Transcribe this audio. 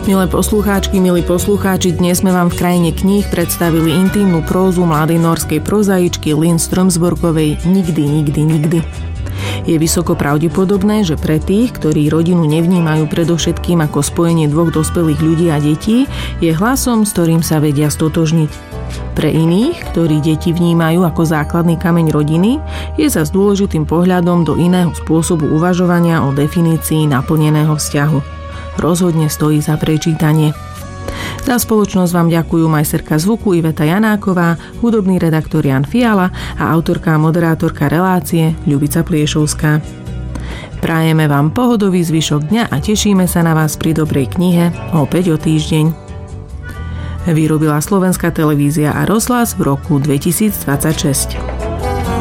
Milé poslucháčky, milí poslucháči, dnes sme vám v krajine kníh predstavili intímnu prózu mladej norskej prozaičky Linn Strömsborgovej Nikdy, nikdy, nikdy. Je vysoko pravdepodobné, že pre tých, ktorí rodinu nevnímajú predovšetkým ako spojenie dvoch dospelých ľudí a detí, je hlasom, s ktorým sa vedia stotožniť. Pre iných, ktorí deti vnímajú ako základný kameň rodiny, je zas dôležitým pohľadom do iného spôsobu uvažovania o definícii naplneného vzťahu. Rozhodne stojí za prečítanie. Za spoločnosť vám ďakujú majsterka zvuku Iveta Janáková, hudobný redaktor Jan Fiala a autorka a moderátorka relácie Ľubica Pliešovská. Prajeme vám pohodový zvyšok dňa a tešíme sa na vás pri dobrej knihe opäť o týždeň. Vyrobila Slovenská televízia a rozhlas v roku 2026.